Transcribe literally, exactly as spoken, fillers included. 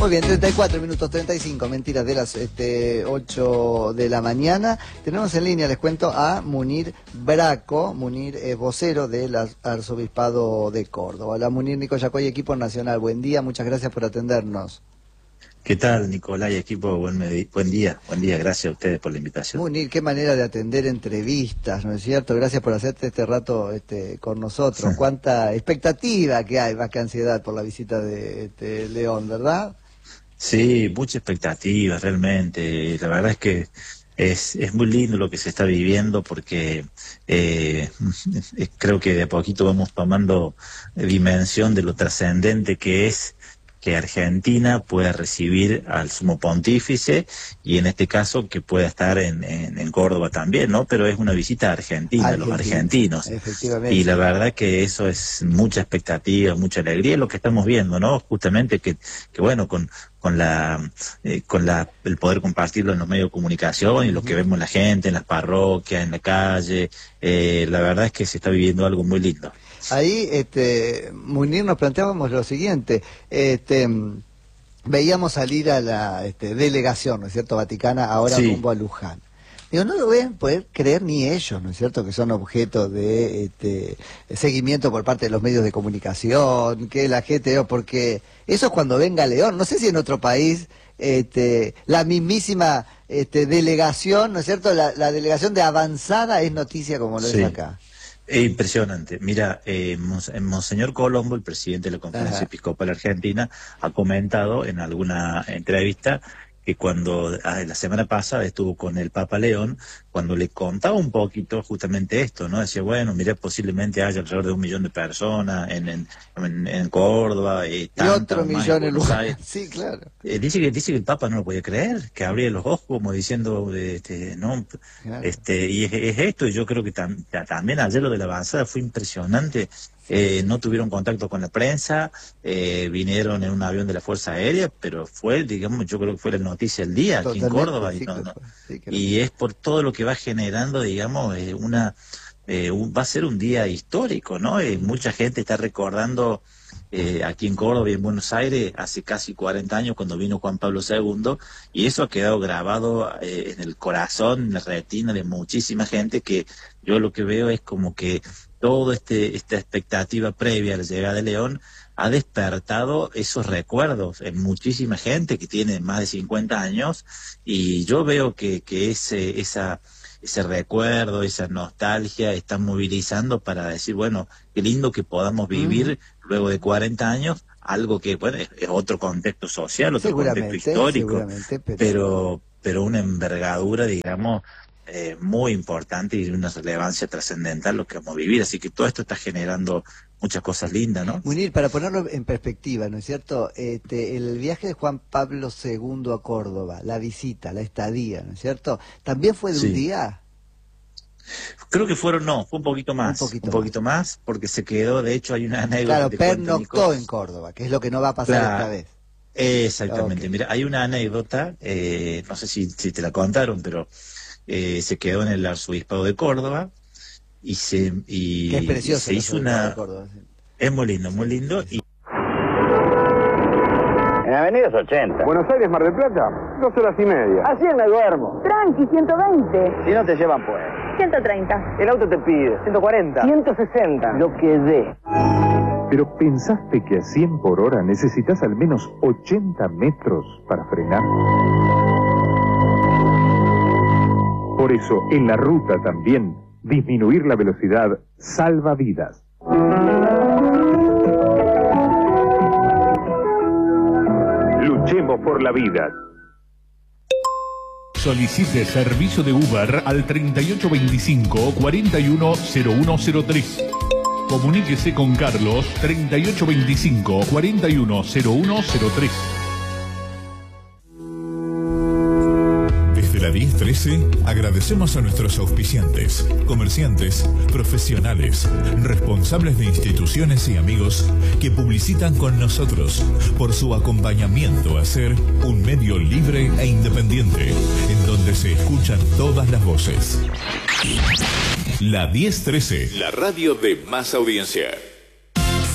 Muy bien, treinta y cuatro minutos, treinta y cinco, mentiras, de las este, ocho de la mañana. Tenemos en línea, les cuento, a Munir Braco. Munir es vocero del Arzobispado de Córdoba. Hola Munir, Nico Yacoy, equipo nacional. Buen día, muchas gracias por atendernos. ¿Qué tal, Nicolás y equipo? Buen, buen día, buen día, gracias a ustedes por la invitación. Munir, qué manera de atender entrevistas, ¿no es cierto? Gracias por hacerte este rato este, con nosotros. Cuánta expectativa que hay, más que ansiedad por la visita de este, León, ¿verdad? Sí, mucha expectativa, realmente. La verdad es que es, es muy lindo lo que se está viviendo porque eh, creo que de a poquito vamos tomando dimensión de lo trascendente que es que Argentina pueda recibir al sumo pontífice y en este caso que pueda estar en, en, en Córdoba también, ¿no? Pero es una visita argentina, Argentina, los argentinos. Efectivamente. Y la verdad que eso es mucha expectativa, mucha alegría, lo que estamos viendo, ¿no? Justamente que, que bueno, con con la eh, con la el poder compartirlo en los medios de comunicación y lo que vemos la gente en las parroquias, en la calle, eh, la verdad es que se está viviendo algo muy lindo. Ahí, este, Munir, nos planteábamos lo siguiente, este, veíamos salir a la este, delegación, ¿no es cierto?, vaticana, ahora sí, rumbo a Luján. Digo, no lo deben poder creer ni ellos, ¿no es cierto?, que son objeto de este, seguimiento por parte de los medios de comunicación, que la gente, porque eso es cuando venga León, no sé si en otro país este, la mismísima este, delegación, ¿no es cierto?, la, la delegación de avanzada es noticia como lo sí. es acá. Es impresionante. Mira, eh, Monseñor Colombo, el presidente de la Conferencia Ajá. Episcopal Argentina, ha comentado en alguna entrevista que cuando ah, la semana pasada estuvo con el Papa León, cuando le contaba un poquito justamente esto, ¿no? Decía, bueno, mira, posiblemente haya alrededor de un millón de personas en, en, en, en Córdoba. Eh, y otro millón en Luján. Sí, claro. Eh, dice que dice que el Papa no lo podía creer, que abría los ojos como diciendo, este, no, claro. este, y es, es esto, y yo creo que tam, también ayer lo de la avanzada fue impresionante. Eh, no tuvieron contacto con la prensa, eh, vinieron en un avión de la Fuerza Aérea, pero fue, digamos, yo creo que fue la noticia del día aquí Totalmente, en Córdoba. Sí, y, no, no. Sí, y es por todo lo que va generando, digamos, eh, una eh, un, va a ser un día histórico, ¿no? Eh, mucha gente está recordando eh, aquí en Córdoba y en Buenos Aires hace casi cuarenta años cuando vino Juan Pablo segundo, y eso ha quedado grabado eh, en el corazón, en la retina de muchísima gente, que yo lo que veo es como que toda este, esta expectativa previa a la llegada de León ha despertado esos recuerdos en muchísima gente que tiene más de cincuenta años, y yo veo que, que ese, esa, ese recuerdo, esa nostalgia está movilizando para decir, bueno, qué lindo que podamos vivir mm. luego de cuarenta años, algo que, bueno, es, es otro contexto social, otro contexto histórico, pero... pero, pero una envergadura, digamos, Eh, muy importante y de una relevancia trascendental lo que vamos a vivir, así que todo esto está generando muchas cosas lindas, ¿no? Munir, para ponerlo en perspectiva, ¿no es cierto? Este, el viaje de Juan Pablo segundo a Córdoba, la visita, la estadía, ¿no es cierto? ¿También fue de sí. un día? Creo que fueron, no, fue un poquito más, un poquito, un poquito más. más, porque se quedó, de hecho hay una anécdota. Claro, pernoctó en Córdoba, que es lo que no va a pasar claro. esta vez. Exactamente, okay. Mira, hay una anécdota, eh, no sé si, si te la contaron, pero eh, se quedó en el Arzobispado de Córdoba y se, y, que es precioso, y se hizo una... Córdoba, sí. Es muy lindo, muy lindo. Y... En Avenida es ochenta. Buenos Aires, Mar del Plata, dos horas y media. Así me duermo. Tranqui, ciento veinte. Si no te llevan, pues. ciento treinta. El auto te pide. ciento cuarenta. ciento sesenta. Lo que dé. Pero ¿pensaste que a cien por hora necesitas al menos ochenta metros para frenar? Por eso, en la ruta también, disminuir la velocidad salva vidas. Luchemos por la vida. Solicite servicio de Uber al treinta y ocho veinticinco, cuarenta y uno cero uno cero tres. Comuníquese con Carlos, treinta y ocho veinticinco, cuarenta y uno cero uno cero tres. Desde la diez trece agradecemos a nuestros auspiciantes, comerciantes, profesionales, responsables de instituciones y amigos que publicitan con nosotros por su acompañamiento a ser un medio libre e independiente en donde se escuchan todas las voces. La diez trece, la radio de más audiencia.